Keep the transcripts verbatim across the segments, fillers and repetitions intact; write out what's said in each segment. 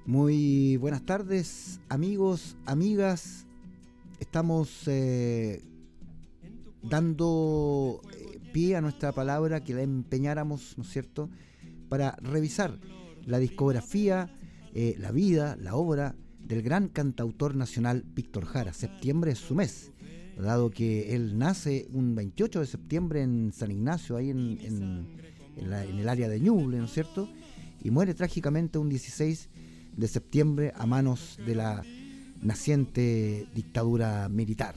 Muy buenas tardes, amigos, amigas. Estamos eh, dando eh, pie a nuestra palabra, que la empeñáramos, ¿no es cierto?, para revisar la discografía, eh, la vida, la obra del gran cantautor nacional Víctor Jara. Septiembre es su mes, dado que él nace un veintiocho de septiembre en San Ignacio, ahí en, en, en, la, en el área de Ñuble, ¿no es cierto?, y muere trágicamente un dieciséis de septiembre a manos de la naciente dictadura militar.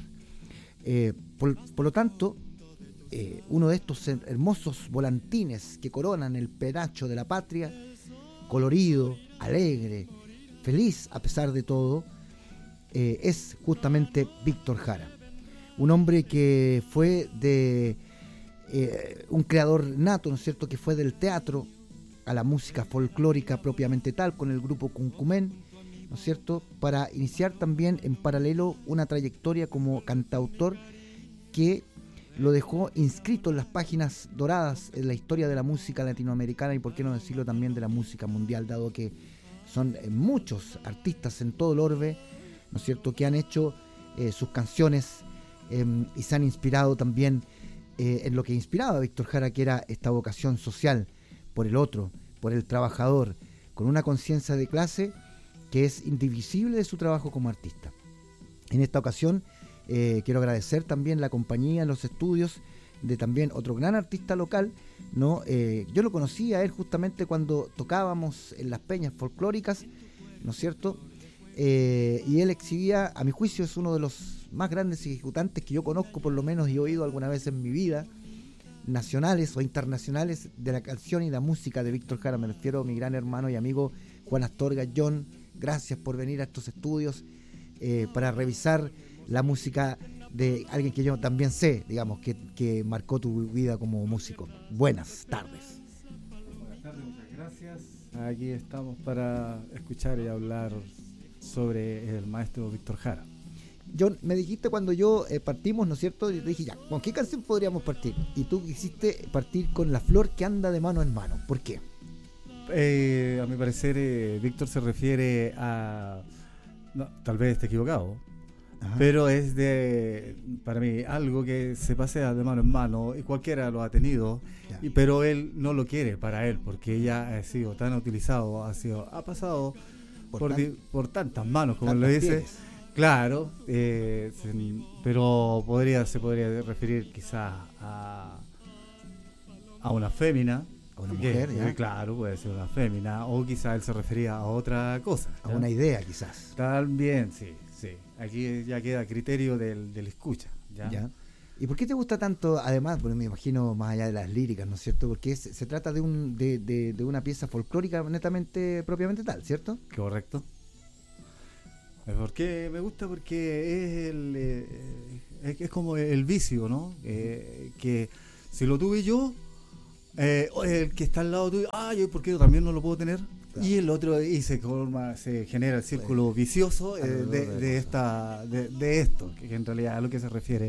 Eh, por, por lo tanto, eh, uno de estos hermosos volantines que coronan el penacho de la patria, colorido, alegre, feliz a pesar de todo, eh, es justamente Víctor Jara. Un hombre que fue de eh, un creador nato, ¿no es cierto?, que fue del teatro a la música folclórica propiamente tal, con el grupo Cuncumén, ¿no es cierto?, para iniciar también en paralelo una trayectoria como cantautor que lo dejó inscrito en las páginas doradas en la historia de la música latinoamericana y por qué no decirlo también de la música mundial, dado que son eh, muchos artistas en todo el orbe, ¿no es cierto?, que han hecho eh, sus canciones eh, y se han inspirado también eh, en lo que inspiraba a Víctor Jara, que era esta vocación social por el otro, por el trabajador, con una conciencia de clase que es indivisible de su trabajo como artista. En esta ocasión eh, quiero agradecer también la compañía en los estudios de también otro gran artista local, ¿no? Eh, yo lo conocí a él justamente cuando tocábamos en las peñas folclóricas, ¿no es cierto? Eh, y él exhibía, a mi juicio, es uno de los más grandes ejecutantes que yo conozco, por lo menos, y he oído alguna vez en mi vida, nacionales o internacionales, de la canción y la música de Víctor Jara. Me refiero a mi gran hermano y amigo Juan Astorga. John, gracias por venir a estos estudios eh, para revisar la música de alguien que yo también sé, digamos, que, que marcó tu vida como músico. Buenas tardes. Buenas tardes, muchas gracias. Aquí estamos para escuchar y hablar sobre el maestro Víctor Jara. John, me dijiste cuando yo eh, partimos, ¿no es cierto? Y te dije, ya, ¿con qué canción podríamos partir? Y tú quisiste partir con La flor que anda de mano en mano. ¿Por qué? Eh, a mi parecer, eh, Víctor se refiere a... No, tal vez esté equivocado, ajá, pero es de, para mí, algo que se pasea de mano en mano y cualquiera lo ha tenido, y, pero él no lo quiere para él, porque ya ha sido tan utilizado, ha sido ha pasado por, por, tan, di, por tantas manos, como él lo dice. Pies. Claro, eh, se, pero podría se podría referir quizás a, a una fémina. A una mujer, que, ya. Claro, puede ser una fémina, o quizás él se refería a otra cosa. A ¿ya? Una idea, quizás. También, sí, sí. Aquí ya queda a criterio del, del escucha. ¿ya? ¿Ya? ¿Y por qué te gusta tanto, además, porque me imagino más allá de las líricas, ¿no es cierto? Porque es, se trata de, un, de, de, de una pieza folclórica netamente, propiamente tal, ¿cierto? Correcto. ¿Por qué me gusta? Porque es el eh, es, es como el vicio, ¿no? Eh, que si lo tuve yo, eh, el que está al lado tuyo, ah, yo ¿por qué yo también no lo puedo tener? Claro. Y el otro, y se forma, se genera el círculo vicioso eh, de, de esta de, de esto, que en realidad a lo que se refiere